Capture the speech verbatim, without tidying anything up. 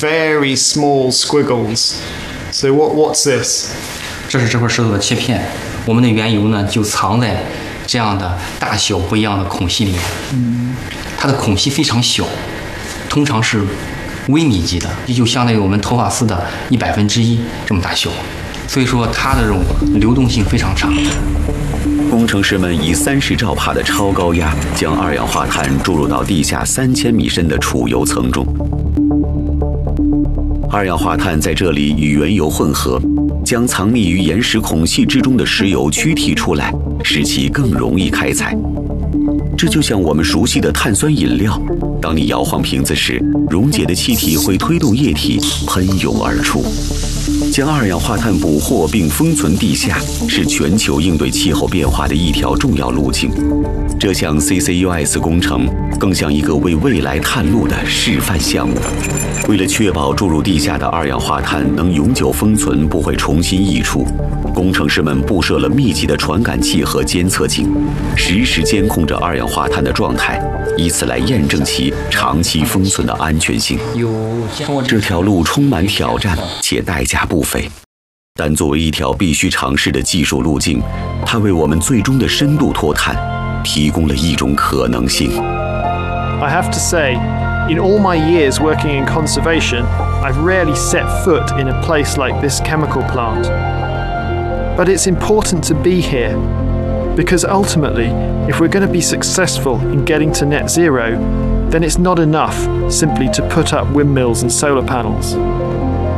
very small squiggles. So what what's this? 这是这块石头的切片，我们的原油呢就藏在这样的大小不一样的孔隙里面。嗯，它的孔隙非常小，通常是微米级的，也就相当于我们头发丝的一百分之一这么大小，所以说它的这种流动性非常差。 工程师们以三十兆帕的超高压将二氧化碳注入到地下三千米深的储油层中。二氧化碳在这里与原油混合，将藏匿于岩石孔隙之中的石油驱提出来，使其更容易开采。这就像我们熟悉的碳酸饮料，当你摇晃瓶子时，溶解的气体会推动液体喷涌而出。将二氧化碳捕获并封存地下，是全球应对气候变化的一条重要路径。这项 C C U S 工程更像一个为未来探路的示范项目。为了确保注入地下的二氧化碳能永久封存，不会重新溢出，工程师们布设了密集的传感器和监测井，实时监控着二氧化碳的状态，以此来验证其长期封存的安全性。这条路充满挑战且代价不菲，但作为一条必须尝试的技术路径，它为我们最终的深度脱碳提供了一种可能性。 I have to say, in all my years working in conservation, I've rarely set foot in a place like this chemical plant. But it's important to be here, because ultimately, if we're going to be successful in getting to net zero, then it's not enough simply to put up windmills and solar panels.